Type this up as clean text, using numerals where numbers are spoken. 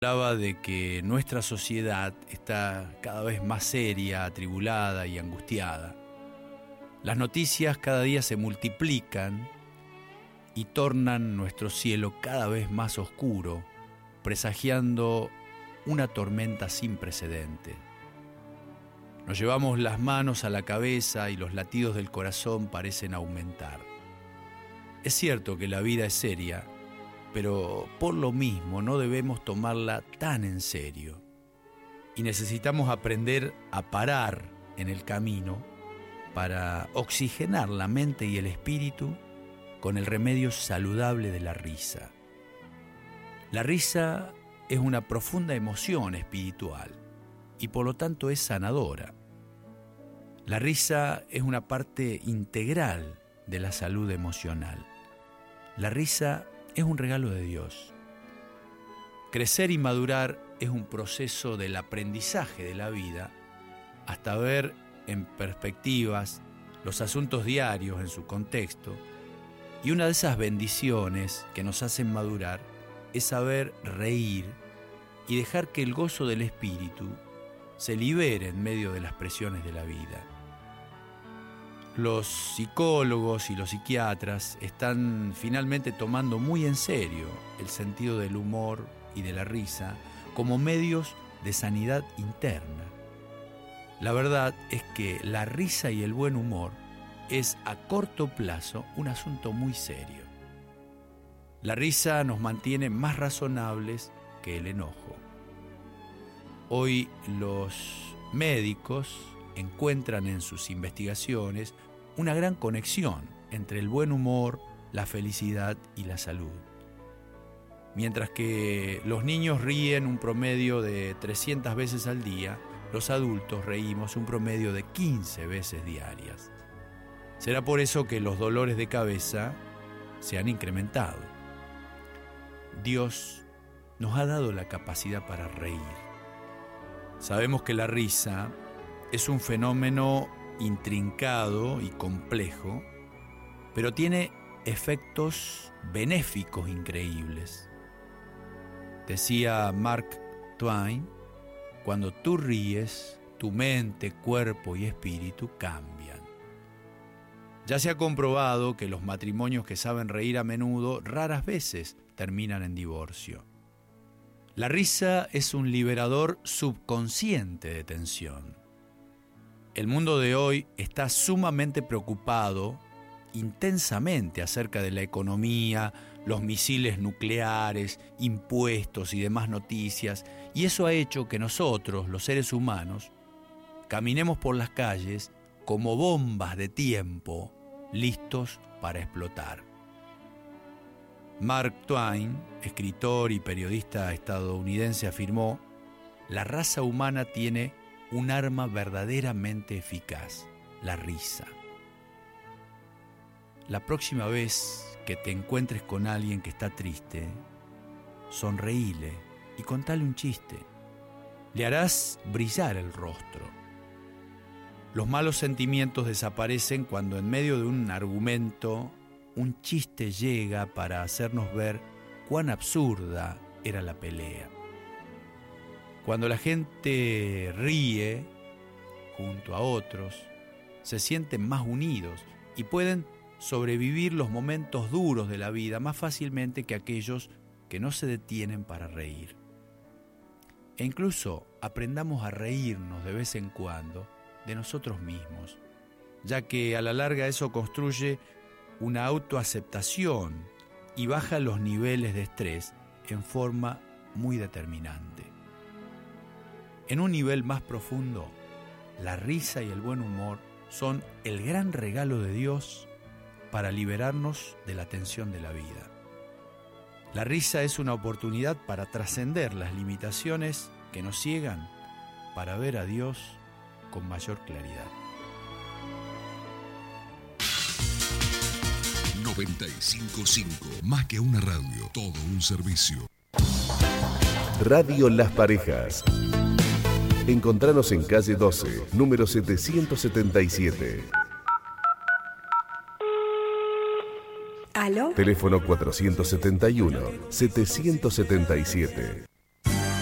Hablaba de que nuestra sociedad está cada vez más seria, atribulada y angustiada. Las noticias cada día se multiplican y tornan nuestro cielo cada vez más oscuro, presagiando una tormenta sin precedente. Nos llevamos las manos a la cabeza y los latidos del corazón parecen aumentar. Es cierto que la vida es seria, pero por lo mismo no debemos tomarla tan en serio. Y necesitamos aprender a parar en el camino para oxigenar la mente y el espíritu con el remedio saludable de la risa. La risa es una profunda emoción espiritual y por lo tanto es sanadora. La risa es una parte integral de la salud emocional. La risa es un regalo de Dios. Crecer y madurar es un proceso del aprendizaje de la vida hasta ver en perspectivas los asuntos diarios en su contexto, y una de esas bendiciones que nos hacen madurar es saber reír y dejar que el gozo del espíritu se libere en medio de las presiones de la vida. Los psicólogos y los psiquiatras están finalmente tomando muy en serio el sentido del humor y de la risa como medios de sanidad interna. La verdad es que la risa y el buen humor es a corto plazo un asunto muy serio. La risa nos mantiene más razonables que el enojo. Hoy los médicos encuentran en sus investigaciones una gran conexión entre el buen humor, la felicidad y la salud. Mientras que los niños ríen un promedio de 300 veces al día, los adultos reímos un promedio de 15 veces diarias. Será por eso que los dolores de cabeza se han incrementado. Dios nos ha dado la capacidad para reír. Sabemos que la risa es un fenómeno intrincado y complejo, pero tiene efectos benéficos increíbles. Decía Mark Twain, cuando tú ríes, tu mente, cuerpo y espíritu cambian. Ya se ha comprobado que los matrimonios que saben reír a menudo raras veces terminan en divorcio. La risa es un liberador subconsciente de tensión. El mundo de hoy está sumamente preocupado intensamente acerca de la economía, los misiles nucleares, impuestos y demás noticias, y eso ha hecho que nosotros, los seres humanos, caminemos por las calles como bombas de tiempo, listos para explotar. Mark Twain, escritor y periodista estadounidense, afirmó: la raza humana tiene un arma verdaderamente eficaz, la risa. La próxima vez que te encuentres con alguien que está triste, sonreíle y contale un chiste. Le harás brillar el rostro. Los malos sentimientos desaparecen cuando en medio de un argumento, un chiste llega para hacernos ver cuán absurda era la pelea. Cuando la gente ríe junto a otros, se sienten más unidos y pueden sobrevivir los momentos duros de la vida más fácilmente que aquellos que no se detienen para reír. E incluso aprendamos a reírnos de vez en cuando de nosotros mismos, ya que a la larga eso construye una autoaceptación y baja los niveles de estrés en forma muy determinante. En un nivel más profundo, la risa y el buen humor son el gran regalo de Dios para liberarnos de la tensión de la vida. La risa es una oportunidad para trascender las limitaciones que nos ciegan para ver a Dios con mayor claridad. 95.5, más que una radio, todo un servicio. Radio Las Parejas. Encontranos en calle 12, número 777. ¿Aló? Teléfono 471-777.